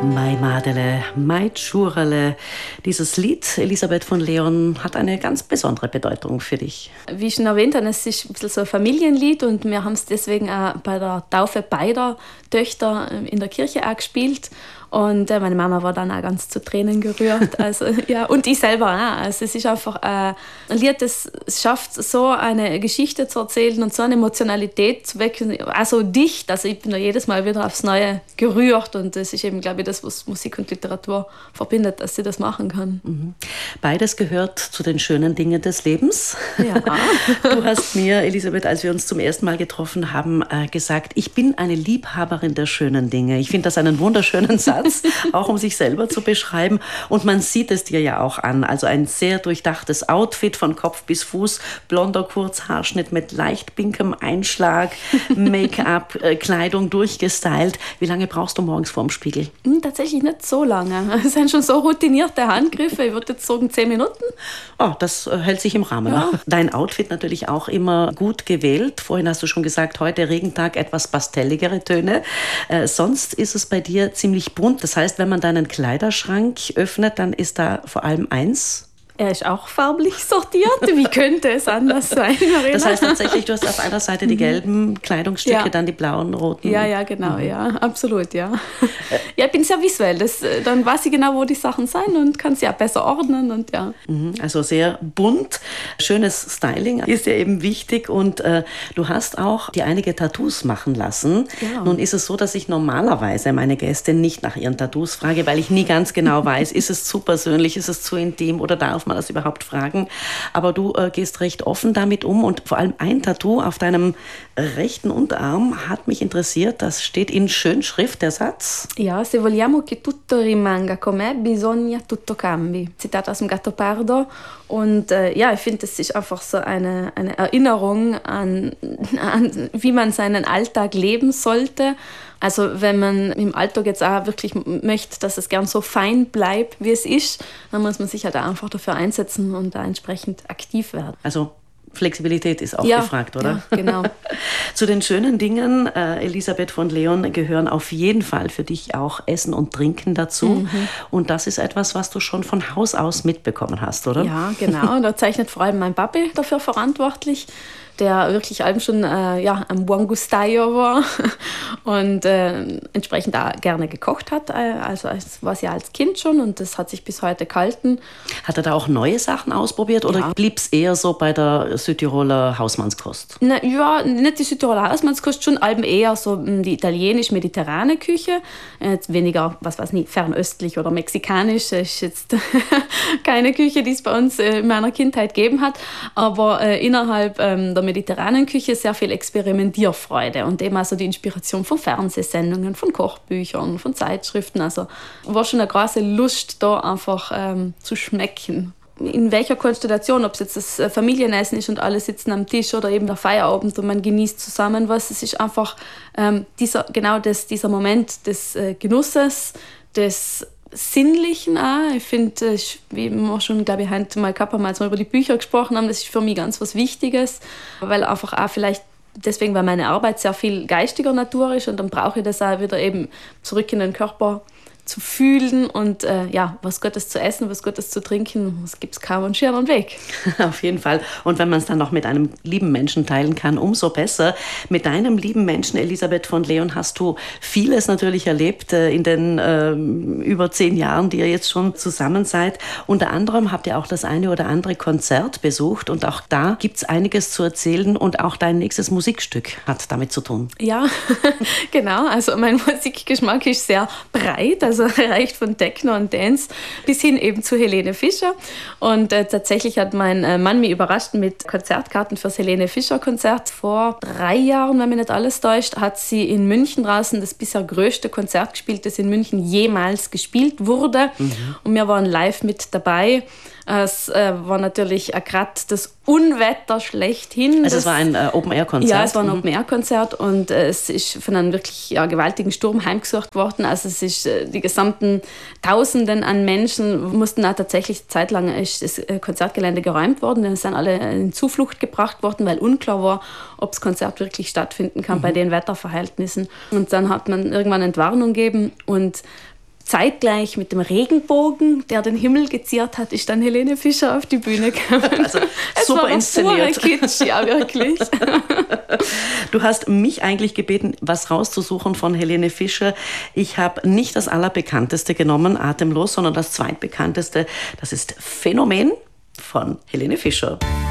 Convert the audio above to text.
Mai Madele, Mai Tschurele. Dieses Lied, Elisabeth von Leon, hat eine ganz besondere Bedeutung für dich. Wie ich schon erwähnt habe, es ist ein bisschen so ein Familienlied und wir haben es deswegen auch bei der Taufe beider Töchter in der Kirche auch gespielt. Und meine Mama war dann auch ganz zu Tränen gerührt. Also, ja, und ich selber auch. Also, es ist einfach ein Lied, das schafft, so eine Geschichte zu erzählen und so eine Emotionalität zu wecken, also dicht. Also ich bin da jedes Mal wieder aufs Neue gerührt. Und das ist eben, glaube ich, das, was Musik und Literatur verbindet, dass sie das machen kann. Mhm. Beides gehört zu den schönen Dingen des Lebens. Ja. Du hast mir, Elisabeth, als wir uns zum ersten Mal getroffen haben, gesagt, ich bin eine Liebhaberin der schönen Dinge. Ich finde das einen wunderschönen Satz. Auch um sich selber zu beschreiben. Und man sieht es dir ja auch an. Also ein sehr durchdachtes Outfit von Kopf bis Fuß, blonder Kurzhaarschnitt mit leicht pinkem Einschlag, Make-up, Kleidung durchgestylt. Wie lange brauchst du morgens vorm Spiegel? Tatsächlich nicht so lange. Es sind schon so routinierte Handgriffe. Ich würde jetzt sagen 10 Minuten. Oh, das hält sich im Rahmen. Ja. Dein Outfit natürlich auch immer gut gewählt. Vorhin hast du schon gesagt, heute Regentag, etwas pastelligere Töne. Sonst ist es bei dir ziemlich bunt. Das heißt, wenn man deinen Kleiderschrank öffnet, dann ist da vor allem eins. Er ist auch farblich sortiert. Wie könnte es anders sein, Marina? Das heißt tatsächlich, du hast auf einer Seite die gelben Kleidungsstücke, ja. Dann die blauen, roten. Ja, genau, ja, absolut, ja. Ja, ich bin sehr visuell. Dann weiß ich genau, wo die Sachen sind und kann sie auch besser ordnen und ja. Also sehr bunt. Schönes Styling ist ja eben wichtig und du hast auch dir einige Tattoos machen lassen. Ja. Nun ist es so, dass ich normalerweise meine Gäste nicht nach ihren Tattoos frage, weil ich nie ganz genau weiß, ist es zu persönlich, ist es zu intim oder darf man das überhaupt fragen. Aber du gehst recht offen damit um und vor allem ein Tattoo auf deinem rechten Unterarm hat mich interessiert. Das steht in Schönschrift, der Satz. Ja, se vogliamo che tutto rimanga com'è, bisogna tutto cambi. Zitat aus dem Gattopardo. Und ja, ich finde, das ist einfach so eine Erinnerung an, wie man seinen Alltag leben sollte. Also wenn man im Alltag jetzt auch wirklich möchte, dass es gern so fein bleibt, wie es ist, dann muss man sich halt auch einfach dafür einsetzen und da entsprechend aktiv werden. Also Flexibilität ist auch gefragt, oder? Ja, genau. Zu den schönen Dingen, Elisabeth von Leon, gehören auf jeden Fall für dich auch Essen und Trinken dazu. Und das ist etwas, was du schon von Haus aus mitbekommen hast, oder? Ja, genau. Da zeichnet vor allem mein Papi dafür verantwortlich, der wirklich allem schon ein Buon Gustaio war und entsprechend auch gerne gekocht hat. Also das war sie als Kind schon und das hat sich bis heute gehalten. Hat er da auch neue Sachen ausprobiert oder blieb es eher so bei der Südtiroler Hausmannskost? Na, ja, nicht die Südtiroler Hausmannskost, schon allem eher so die italienisch-mediterrane Küche. Jetzt weniger, fernöstlich oder mexikanisch. Das ist jetzt keine Küche, die es bei uns in meiner Kindheit gegeben hat. Aber innerhalb der mediterranen Küche sehr viel Experimentierfreude und eben also die Inspiration von Fernsehsendungen, von Kochbüchern, von Zeitschriften. Also war schon eine große Lust, da einfach zu schmecken. In welcher Konstellation, ob es jetzt das Familienessen ist und alle sitzen am Tisch oder eben der Feierabend und man genießt zusammen was. Es ist einfach dieser Moment des Genusses, des Sinnlichen auch. Ich finde, wie wir schon, glaube ich, heute mal gehabt haben, als wir über die Bücher gesprochen haben, das ist für mich ganz was Wichtiges, weil einfach auch vielleicht deswegen, weil meine Arbeit sehr viel geistiger Natur ist und dann brauche ich das auch wieder eben zurück in den Körper zu fühlen und was Gutes zu essen, was Gutes zu trinken, das gibt es kaum einen schöneren Weg. Auf jeden Fall. Und wenn man es dann noch mit einem lieben Menschen teilen kann, umso besser. Mit deinem lieben Menschen, Elisabeth von Leon, hast du vieles natürlich erlebt in den über 10 Jahren, die ihr jetzt schon zusammen seid. Unter anderem habt ihr auch das eine oder andere Konzert besucht und auch da gibt es einiges zu erzählen und auch dein nächstes Musikstück hat damit zu tun. Ja, genau. Also mein Musikgeschmack ist sehr breit. Also reicht von Techno und Dance bis hin eben zu Helene Fischer. Und tatsächlich hat mein Mann mich überrascht mit Konzertkarten fürs Helene Fischer-Konzert. Vor 3 Jahren, wenn mich nicht alles täuscht, hat sie in München draußen das bisher größte Konzert gespielt, das in München jemals gespielt wurde. Und wir waren live mit dabei. Es war natürlich gerade das Unwetter schlechthin. Also es war ein Open-Air-Konzert? Ja, es war ein Open-Air-Konzert und es ist von einem wirklich gewaltigen Sturm heimgesucht worden. Also es ist die gesamten Tausenden an Menschen mussten auch tatsächlich zeitlang ist das Konzertgelände geräumt worden. Dann sind alle in Zuflucht gebracht worden, weil unklar war, ob das Konzert wirklich stattfinden kann bei den Wetterverhältnissen. Und dann hat man irgendwann Entwarnung gegeben und zeitgleich mit dem Regenbogen, der den Himmel geziert hat, ist dann Helene Fischer auf die Bühne gekommen. Also super inszeniert. Kitsch, ja, wirklich. Du hast mich eigentlich gebeten, was rauszusuchen von Helene Fischer. Ich habe nicht das allerbekannteste genommen, Atemlos, sondern das zweitbekannteste. Das ist Phänomen von Helene Fischer.